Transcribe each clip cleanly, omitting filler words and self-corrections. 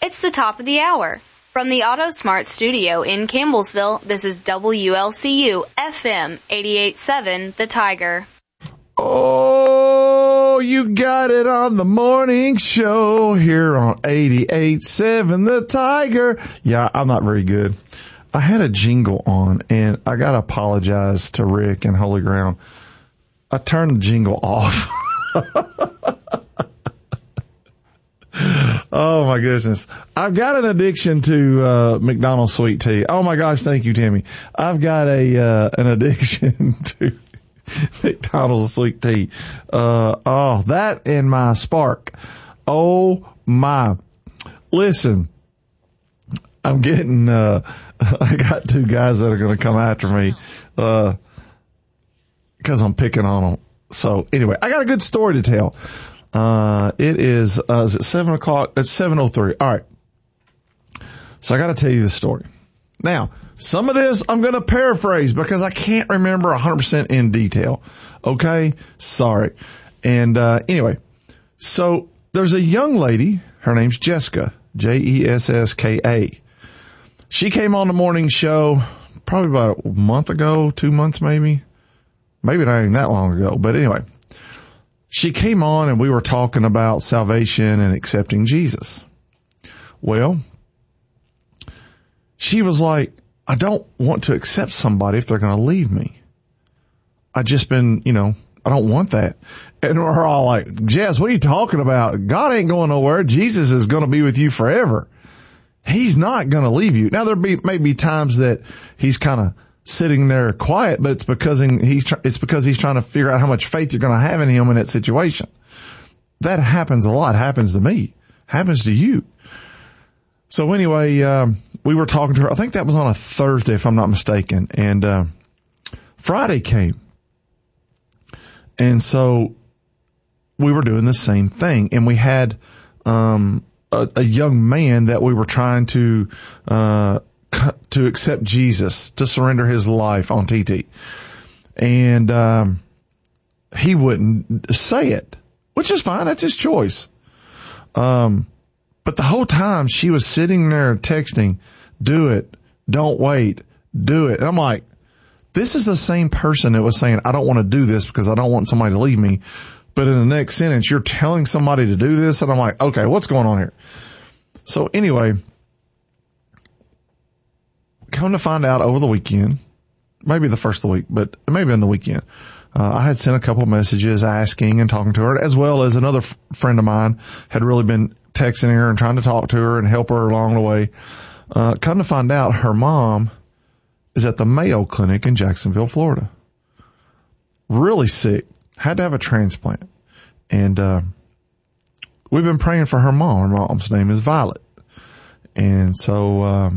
It's the top of the hour. From the AutoSmart studio in Campbellsville, this is WLCU FM 88.7 The Tiger. Oh, you got it on the morning show here on 88.7 The Tiger. Yeah, I'm not very good. I had a jingle on, and I got to apologize to Rick and Holy Ground. I turned the jingle off. Oh, my goodness. I've got an addiction to McDonald's sweet tea. Oh, my gosh. Thank you, Tammy. I've got an addiction to McDonald's sweet tea. That and my Spark. Oh, my. Listen, I'm getting, I got two guys that are going to come after me, because I'm picking on them. So anyway, I got a good story to tell. It is it 7 o'clock? It's 7:03. All right. So I got to tell you this story. Now, some of this I'm going to paraphrase because I can't remember 100% in detail. Okay? Sorry. And, anyway, so there's a young lady. Her name's Jessica, Jesska. She came on the morning show probably about a month ago, 2 months maybe. Maybe not even that long ago. But anyway, she came on and we were talking about salvation and accepting Jesus. Well, she was like, I don't want to accept somebody if they're going to leave me. I don't want that. And we're all like, Jess, what are you talking about? God ain't going nowhere. Jesus is going to be with you forever. He's not going to leave you. Now, may be times that he's kind of sitting there quiet, but it's because he's trying to figure out how much faith you're going to have in him in that situation. That happens a lot. Happens to me. Happens to you. So anyway, we were talking to her. I think that was on a Thursday, if I'm not mistaken. And Friday came. And so we were doing the same thing. And we had a young man that we were trying to accept Jesus, to surrender his life on TT. And he wouldn't say it, which is fine. That's his choice. But the whole time she was sitting there texting, do it, don't wait, do it. And I'm like, this is the same person that was saying, I don't want to do this because I don't want somebody to leave me. But in the next sentence, you're telling somebody to do this. And I'm like, okay, what's going on here? So anyway, come to find out over the weekend, maybe the first of the week, but maybe on the weekend, I had sent a couple of messages asking and talking to her, as well as another friend of mine had really been texting her and trying to talk to her and help her along the way. Come to find out, her mom is at the Mayo Clinic in Jacksonville, Florida. Really sick. Had to have a transplant. And we've been praying for her mom. Her mom's name is Violet. And so,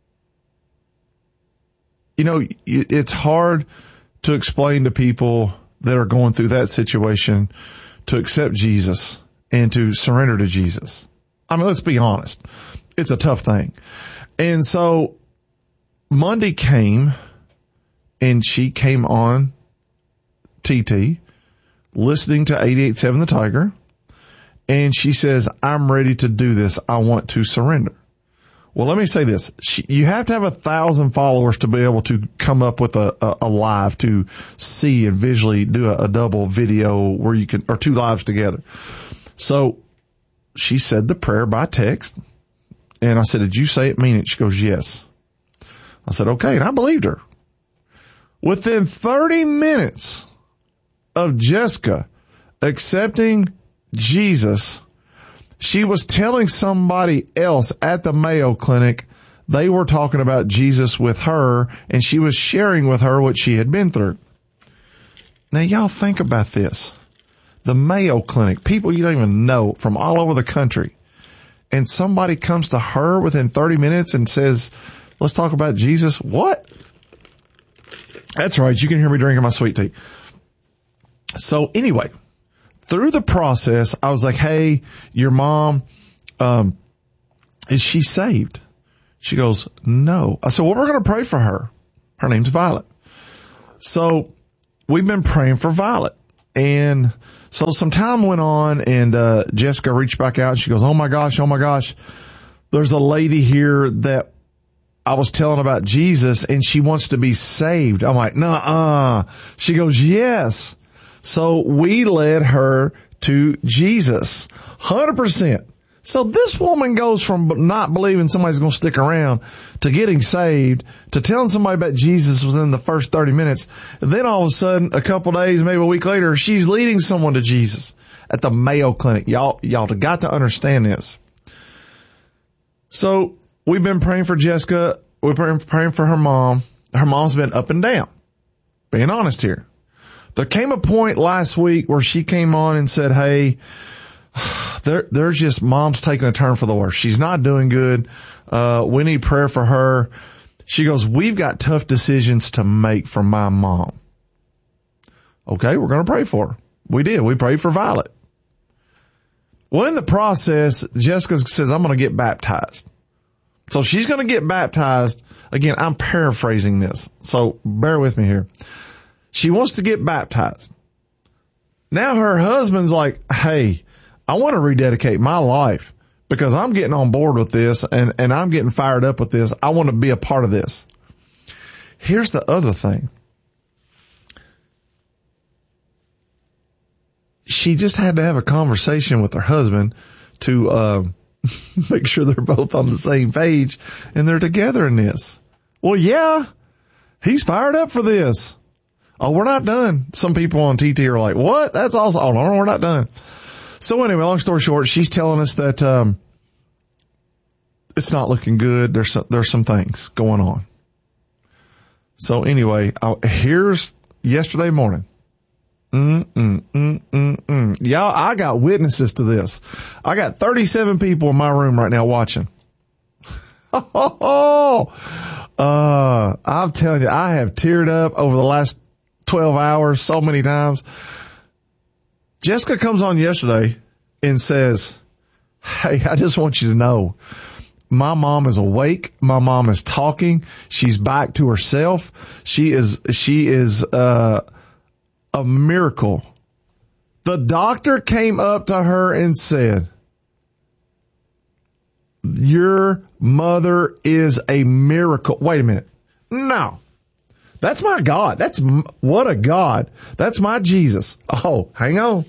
it's hard to explain to people that are going through that situation to accept Jesus and to surrender to Jesus. I mean, let's be honest. It's a tough thing. And so Monday came and she came on TT listening to 88.7 The Tiger. And she says, I'm ready to do this. I want to surrender. Well, let me say this. You have to have 1,000 followers to be able to come up with a live to see and visually do a double video where you can, or two lives together. So she said the prayer by text. And I said, did you say it, mean it? She goes, yes. I said, okay. And I believed her. Within 30 minutes of Jessica accepting Jesus, she was telling somebody else at the Mayo Clinic they were talking about Jesus with her, and she was sharing with her what she had been through. Now, y'all think about this. The Mayo Clinic, people you don't even know from all over the country, and somebody comes to her within 30 minutes and says, let's talk about Jesus. What? That's right. You can hear me drinking my sweet tea. So anyway, through the process, I was like, hey, your mom, is she saved? She goes, no. I said, well, we're going to pray for her. Her name's Violet. So we've been praying for Violet. And so some time went on, and Jessica reached back out. She goes, oh my gosh. there's a lady here that I was telling about Jesus and she wants to be saved. I'm like, nuh-uh. She goes, yes. So we led her to Jesus. 100%. So this woman goes from not believing somebody's going to stick around to getting saved to telling somebody about Jesus within the first 30 minutes. And then all of a sudden, a couple days, maybe a week later, she's leading someone to Jesus at the Mayo Clinic. Y'all got to understand this. So we've been praying for Jessica. We've been praying for her mom. Her mom's been up and down. Being honest here. There came a point last week where she came on and said, hey, there's just mom's taking a turn for the worse. She's not doing good. We need prayer for her. She goes, we've got tough decisions to make for my mom. Okay, we're going to pray for her. We did. We prayed for Violet. Well, in the process, Jessica says, I'm going to get baptized. So she's going to get baptized. Again, I'm paraphrasing this, so bear with me here. She wants to get baptized. Now her husband's like, hey, I want to rededicate my life because I'm getting on board with this and I'm getting fired up with this. I want to be a part of this. Here's the other thing. She just had to have a conversation with her husband to make sure they're both on the same page and they're together in this. Well, yeah, he's fired up for this. Oh, we're not done. Some people on TT are like, what? That's awesome. Oh, no, we're not done. So anyway, long story short, she's telling us that it's not looking good. There's some things going on. So anyway, here's yesterday morning. Y'all, I got witnesses to this. I got 37 people in my room right now watching. I'm telling you, I have teared up over the last 12 hours so many times. Jessica comes on yesterday and says, hey, I just want you to know my mom is awake. My mom is talking. She's back to herself. She is a miracle. The doctor came up to her and said, your mother is a miracle. Wait a minute. No. That's my God. What a God. That's my Jesus. Oh, hang on.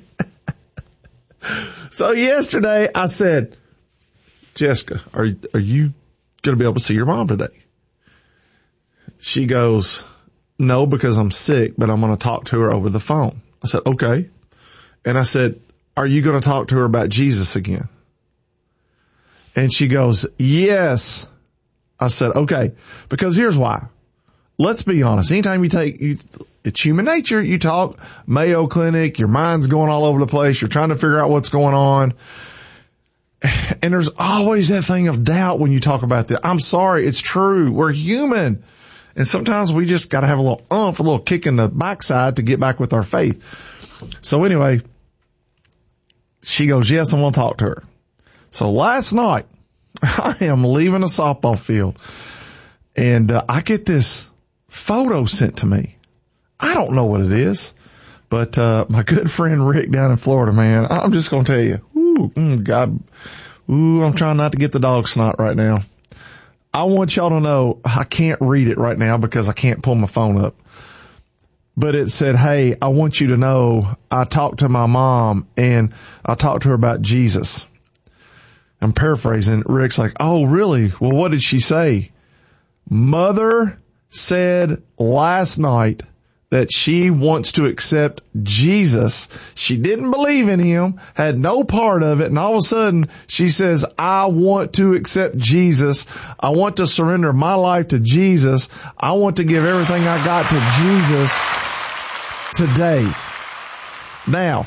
So yesterday I said, Jessica, are you going to be able to see your mom today? She goes, no, because I'm sick, but I'm going to talk to her over the phone. I said, okay. And I said, are you going to talk to her about Jesus again? And she goes, yes. I said, okay, because here's why. Let's be honest. Anytime it's human nature. You talk Mayo Clinic, your mind's going all over the place. You're trying to figure out what's going on. And there's always that thing of doubt when you talk about this. I'm sorry. It's true. We're human. And sometimes we just got to have a little kick in the backside to get back with our faith. So anyway, she goes, yes, I'm going to talk to her. So last night, I am leaving a softball field and I get this photo sent to me. I don't know what it is, but my good friend Rick down in Florida, man, I'm just going to tell you, God, I'm trying not to get the dog snot right now. I want y'all to know I can't read it right now because I can't pull my phone up. But it said, hey, I want you to know I talked to my mom and I talked to her about Jesus. I'm paraphrasing. Rick's like, oh, really? Well, what did she say? Mother said last night that she wants to accept Jesus. She didn't believe in him, had no part of it, and all of a sudden she says, I want to accept Jesus. I want to surrender my life to Jesus. I want to give everything I got to Jesus today. Now,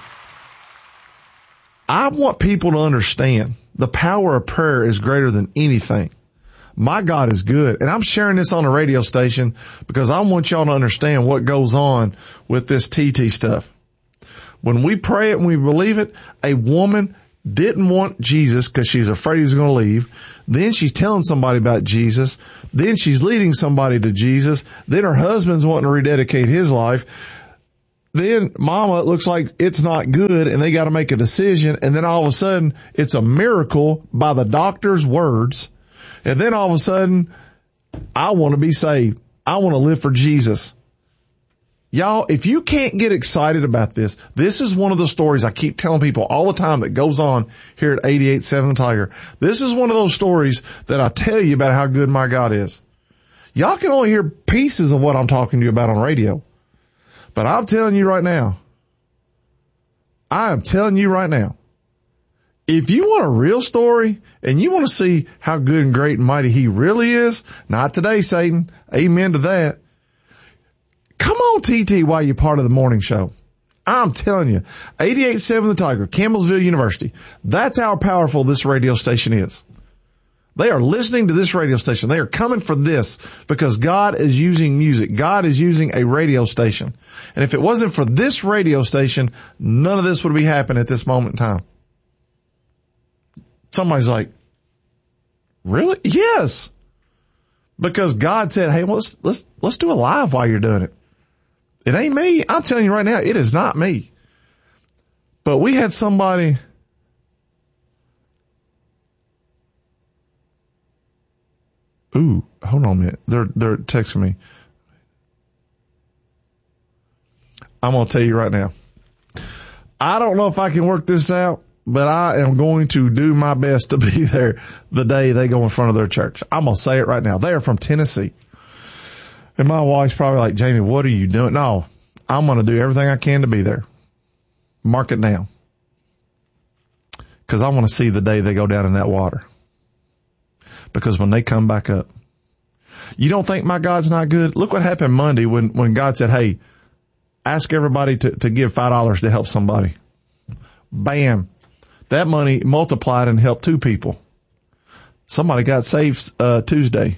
I want people to understand the power of prayer is greater than anything. My God is good. And I'm sharing this on a radio station because I want y'all to understand what goes on with this TT stuff. When we pray it and we believe it, a woman didn't want Jesus because she's afraid he was going to leave. Then she's telling somebody about Jesus. Then she's leading somebody to Jesus. Then her husband's wanting to rededicate his life. Then mama, it looks like it's not good and they got to make a decision. And then all of a sudden it's a miracle by the doctor's words. And then all of a sudden I want to be saved. I want to live for Jesus. Y'all, if you can't get excited about this, this is one of the stories I keep telling people all the time that goes on here at 88.7 The Tiger. This is one of those stories that I tell you about how good my God is. Y'all can only hear pieces of what I'm talking to you about on radio. But I'm telling you right now, if you want a real story and you want to see how good and great and mighty he really is, not today, Satan. Amen to that. Come on, TT, while you're part of the morning show. I'm telling you, 88.7 The Tiger, Campbellsville University. That's how powerful this radio station is. They are listening to this radio station. They are coming for this because God is using music. God is using a radio station. And if it wasn't for this radio station, none of this would be happening at this moment in time. Somebody's like, really? Yes. Because God said, hey, let's do a live while you're doing it. It ain't me. I'm telling you right now, it is not me. But we had somebody. Ooh, hold on a minute. They're texting me. I'm going to tell you right now. I don't know if I can work this out, but I am going to do my best to be there the day they go in front of their church. I'm going to say it right now. They are from Tennessee. And my wife's probably like, Jamie, what are you doing? No, I'm going to do everything I can to be there. Mark it down. Because I want to see the day they go down in that water. Because when they come back up, you don't think my God's not good? Look what happened Monday when God said, hey, ask everybody to give $5 to help somebody. Bam. That money multiplied and helped 2 people. Somebody got saved Tuesday.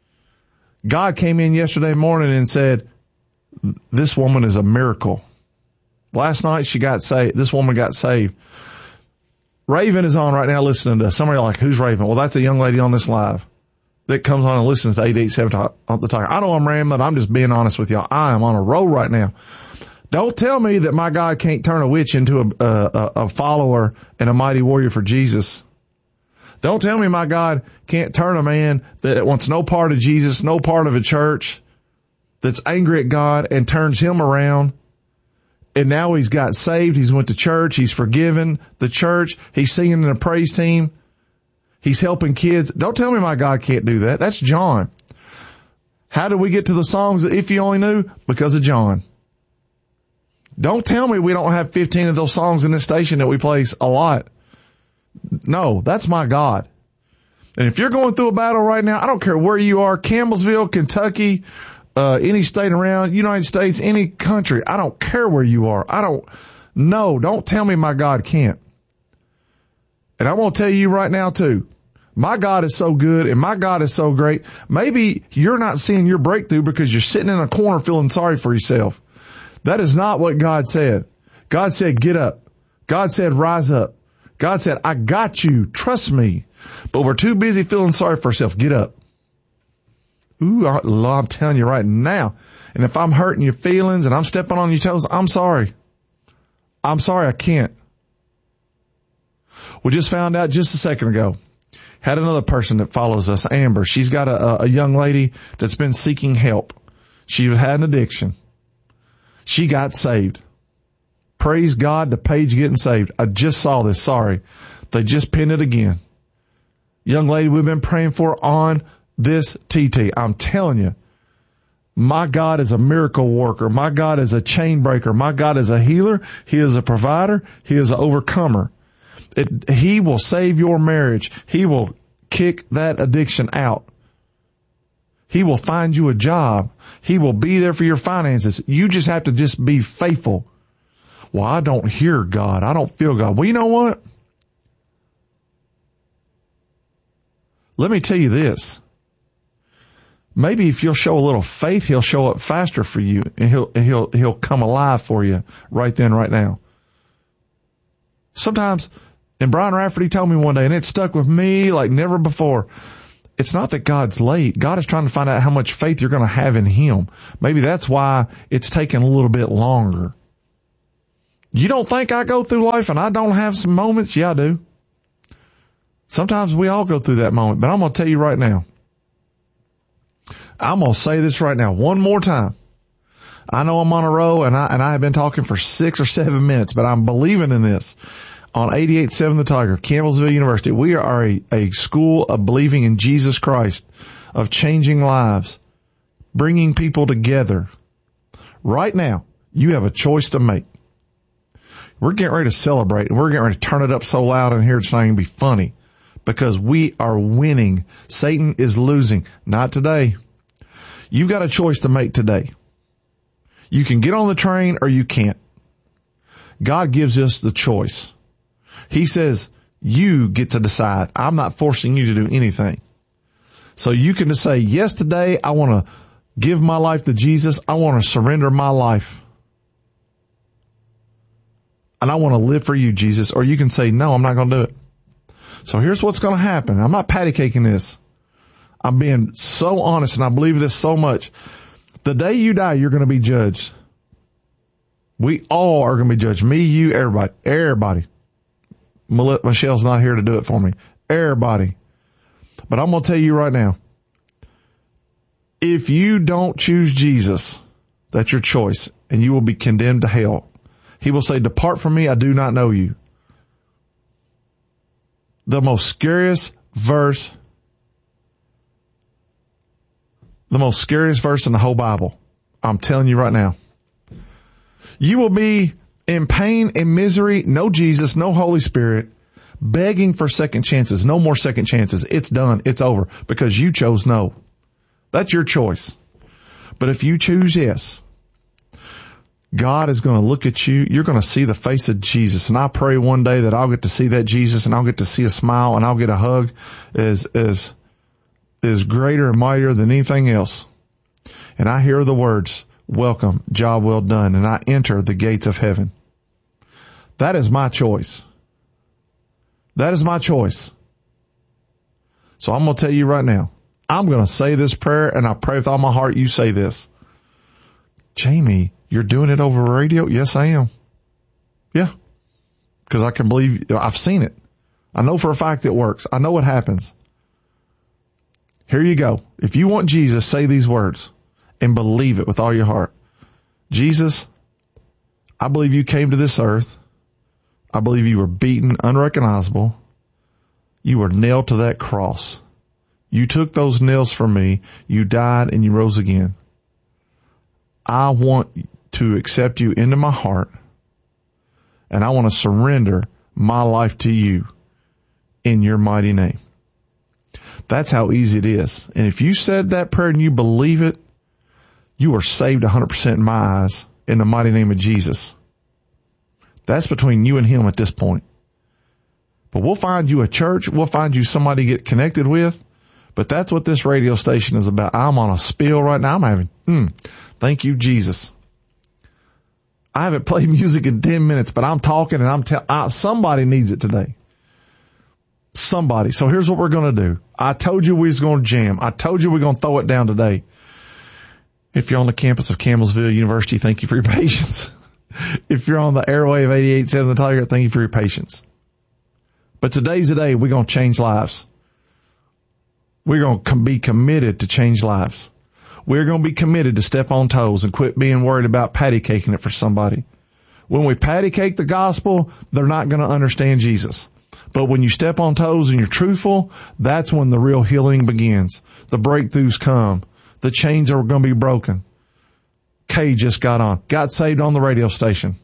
God came in yesterday morning and said, this woman is a miracle. Last night she got saved. This woman got saved. Raven is on right now listening to us. Somebody like, who's Raven? Well, that's a young lady on this live that comes on and listens to 88.7 The Tiger. I know I'm rambling. I'm just being honest with y'all. I am on a roll right now. Don't tell me that my God can't turn a witch into a follower and a mighty warrior for Jesus. Don't tell me my God can't turn a man that wants no part of Jesus, no part of a church, that's angry at God and turns him around. And now he's got saved. He's went to church. He's forgiven the church. He's singing in a praise team. He's helping kids. Don't tell me my God can't do that. That's John. How did we get to the songs that If You Only Knew? Because of John. Don't tell me we don't have 15 of those songs in this station that we play a lot. No, that's my God. And if you're going through a battle right now, I don't care where you are, Campbellsville, Kentucky, any state around, United States, any country, I don't care where you are. Don't tell me my God can't. And I'm going to tell you right now too, my God is so good and my God is so great. Maybe you're not seeing your breakthrough because you're sitting in a corner feeling sorry for yourself. That is not what God said. God said, get up. God said, rise up. God said, I got you. Trust me. But we're too busy feeling sorry for ourselves. Get up. Ooh, I'm telling you right now. And if I'm hurting your feelings and I'm stepping on your toes, I'm sorry. I'm sorry, I can't. We just found out just a second ago. Had another person that follows us, Amber. She's got a young lady that's been seeking help. She had an addiction. She got saved. Praise God, the page getting saved. I just saw this. Sorry. They just pinned it again. Young lady we've been praying for on this TT. I'm telling you, my God is a miracle worker. My God is a chain breaker. My God is a healer. He is a provider. He is an overcomer. He will save your marriage. He will kick that addiction out. He will find you a job. He will be there for your finances. You just have to just be faithful. Well, I don't hear God. I don't feel God. Well, you know what? Let me tell you this. Maybe if you'll show a little faith, he'll show up faster for you and he'll come alive for you right then, right now. Sometimes, and Brian Rafferty told me one day, and it stuck with me like never before. It's not that God's late. God is trying to find out how much faith you're going to have in him. Maybe that's why it's taking a little bit longer. You don't think I go through life and I don't have some moments? Yeah, I do. Sometimes we all go through that moment, but I'm going to tell you right now. I'm going to say this right now one more time. I know I'm on a roll and I have been talking for 6 or 7 minutes, but I'm believing in this. On 88.7 The Tiger, Campbellsville University, we are a school of believing in Jesus Christ, of changing lives, bringing people together. Right now, you have a choice to make. We're getting ready to celebrate, and we're getting ready to turn it up so loud in here it's not going to be funny, because we are winning. Satan is losing. Not today. You've got a choice to make today. You can get on the train or you can't. God gives us the choice. He says, you get to decide. I'm not forcing you to do anything. So you can just say, yes, today I want to give my life to Jesus. I want to surrender my life. And I want to live for you, Jesus. Or you can say, no, I'm not going to do it. So here's what's going to happen. I'm not patty caking this. I'm being so honest, and I believe this so much. The day you die, you're going to be judged. We all are going to be judged. Me, you, everybody. Everybody. Michelle's not here to do it for me. Everybody. But I'm going to tell you right now, if you don't choose Jesus, that's your choice, and you will be condemned to hell. He will say, depart from me, I do not know you. The most scariest verse in the whole Bible. I'm telling you right now. You will be in pain and misery, no Jesus, no Holy Spirit, begging for second chances. No more second chances. It's done. It's over because you chose no. That's your choice. But if you choose yes, God is going to look at you. You're going to see the face of Jesus. And I pray one day that I'll get to see that Jesus, and I'll get to see a smile, and I'll get a hug is greater and mightier than anything else. And I hear the words, welcome, job well done, and I enter the gates of heaven. That is my choice. That is my choice. So I'm going to tell you right now, I'm going to say this prayer, and I pray with all my heart you say this. Jamie, you're doing it over radio? Yes, I am. Yeah. Because I can believe, I've seen it. I know for a fact it works. I know what happens. Here you go. If you want Jesus, say these words and believe it with all your heart. Jesus, I believe you came to this earth. I believe you were beaten, unrecognizable. You were nailed to that cross. You took those nails for me. You died and you rose again. I want to accept you into my heart, and I want to surrender my life to you in your mighty name. That's how easy it is. And if you said that prayer and you believe it, you are saved 100% in my eyes in the mighty name of Jesus. That's between you and him at this point. But we'll find you a church. We'll find you somebody to get connected with. But that's what this radio station is about. I'm on a spill right now. I'm having, thank you, Jesus. I haven't played music in 10 minutes, but I'm talking and somebody needs it today. Somebody. So here's what we're going to do. I told you we was going to jam. I told you we're going to throw it down today. If you're on the campus of Campbellsville University, thank you for your patience. If you're on the airway of 88.7 The Tiger, thank you for your patience. But today's the day we're going to change lives. We're going to be committed to change lives. We're going to be committed to step on toes and quit being worried about patty caking it for somebody. When we patty cake the gospel, they're not going to understand Jesus. But when you step on toes and you're truthful, that's when the real healing begins. The breakthroughs come. The chains are going to be broken. Kay just got saved on the radio station.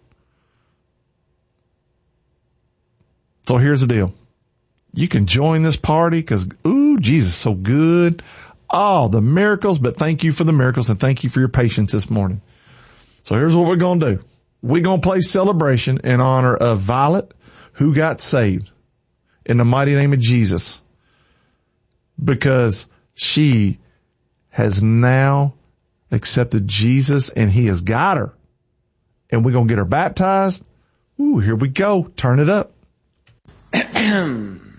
So here's the deal. You can join this party because, Jesus is so good. Oh, the miracles, but thank you for the miracles and thank you for your patience this morning. So here's what we're going to do. We're going to play Celebration in honor of Violet, who got saved in the mighty name of Jesus, because she has now accepted Jesus and he has got her. And we're going to get her baptized. Here we go. Turn it up.